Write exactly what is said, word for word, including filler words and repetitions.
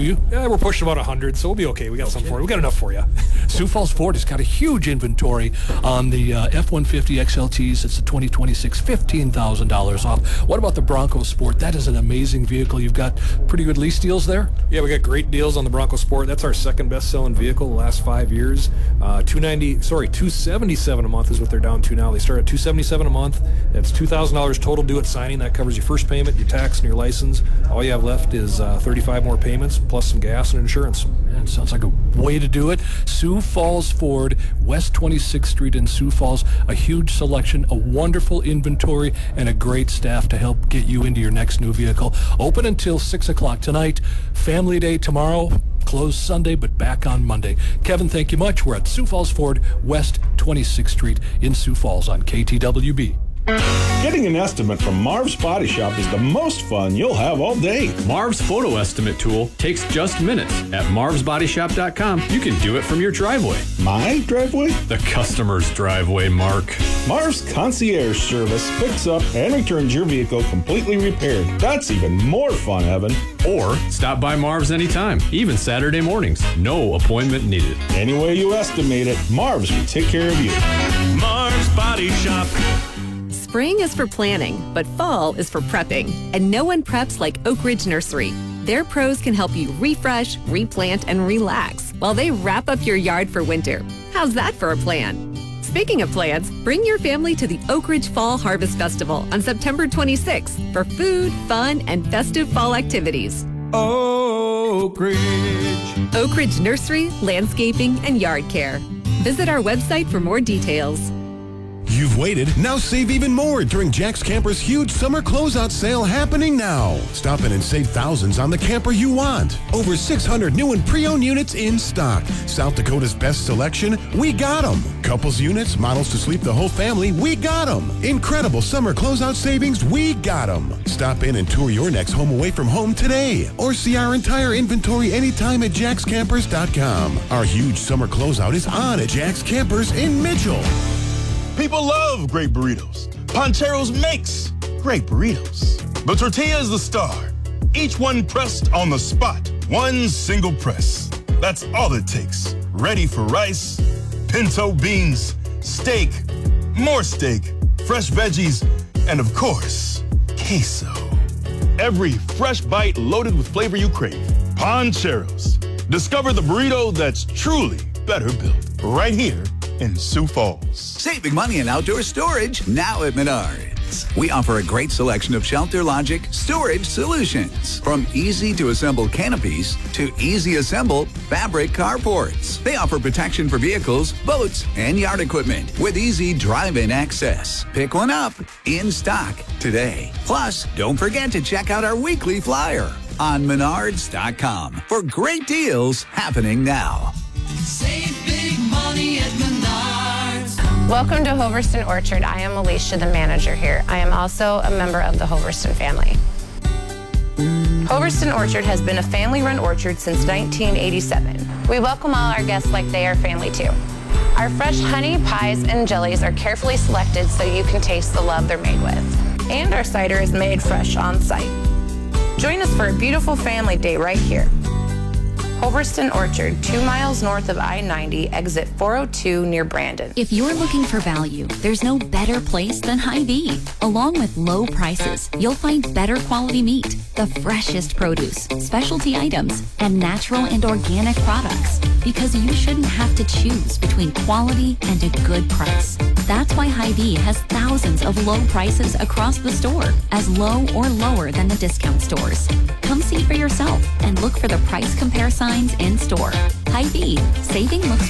you? Yeah, we're pushing about one hundred, so we'll be okay. We got okay. some for you. We got enough for you. Sioux Falls Ford has got a huge inventory on the uh, F one fifty X L Ts. It's the twenty twenty-six, fifteen thousand dollars off. What about the Bronco Sport? That is an amazing vehicle. You've got pretty good lease deals there? Yeah, we got great deals on the Bronco Sport. That's our second best-selling vehicle the last five years. Uh, two ninety, sorry, two seventy-seven a month is what they're down to now. They start at two seventy-seven a month. That's two thousand dollars total due at signing. That covers your first payment, your tax, and your license. All you have left is uh, thirty-five more payments plus some gas and insurance. Man, sounds like a way to do it. Sioux Falls Ford, West twenty-sixth Street in Sioux Falls. A huge selection, a wonderful inventory, and a great staff to help get you into your next new vehicle. Open until six o'clock tonight. Family Day tomorrow. Closed Sunday, but back on Monday. Kevin, thank you much. We're at Sioux Falls Ford, West twenty-sixth Street in Sioux Falls on K T W B. Getting an estimate from Marv's Body Shop is the most fun you'll have all day. Marv's photo estimate tool takes just minutes. At marvs body shop dot com, you can do it from your driveway. My driveway? The customer's driveway, Mark. Marv's Concierge Service picks up and returns your vehicle completely repaired. That's even more fun, Evan. Or stop by Marv's anytime, even Saturday mornings. No appointment needed. Any way you estimate it, Marv's will take care of you. Marv's Body Shop. Spring is for planning, but fall is for prepping. And no one preps like Oak Ridge Nursery. Their pros can help you refresh, replant, and relax while they wrap up your yard for winter. How's that for a plan? Speaking of plans, bring your family to the Oak Ridge Fall Harvest Festival on September twenty-sixth for food, fun, and festive fall activities. Oak Ridge. Oak Ridge Nursery, Landscaping, and Yard Care. Visit our website for more details. You've waited, now save even more during Jack's Camper's huge summer closeout sale happening now. Stop in and save thousands on the camper you want. Over six hundred new and pre-owned units in stock. South Dakota's best selection, we got them. Couples units, models to sleep the whole family, we got them. Incredible summer closeout savings, we got them. Stop in and tour your next home away from home today. Or see our entire inventory anytime at jacks campers dot com. Our huge summer closeout is on at Jack's Campers in Mitchell. People love great burritos. Pancheros makes great burritos. The tortilla is the star. Each one pressed on the spot. One single press. That's all it takes. Ready for rice, pinto beans, steak, more steak, fresh veggies, and of course, queso. Every fresh bite loaded with flavor you crave. Pancheros. Discover the burrito that's truly better built. Right here in Sioux Falls. Saving money in outdoor storage now at Menards. We offer a great selection of Shelter Logic storage solutions. From easy to assemble canopies to easy assemble fabric carports. They offer protection for vehicles, boats, and yard equipment with easy drive-in access. Pick one up in stock today. Plus, don't forget to check out our weekly flyer on menards dot com for great deals happening now. Save big money at Menards. Welcome to Hoverston Orchard. I am Alicia, the manager here. I am also a member of the Hoverston family. Hoverston Orchard has been a family-run orchard since nineteen eighty-seven. We welcome all our guests like they are family too. Our fresh honey, pies, and jellies are carefully selected so you can taste the love they're made with. And our cider is made fresh on site. Join us for a beautiful family day right here. Hoverston Orchard, two miles north of I ninety, exit four oh two near Brandon. If you're looking for value, there's no better place than Hy-Vee. Along with low prices, you'll find better quality meat, the freshest produce, specialty items, and natural and organic products. Because you shouldn't have to choose between quality and a good price. That's why Hy-Vee has thousands of low prices across the store, as low or lower than the discount stores. Come see for yourself and look for the price compare signs in store. Hy-Vee, saving looks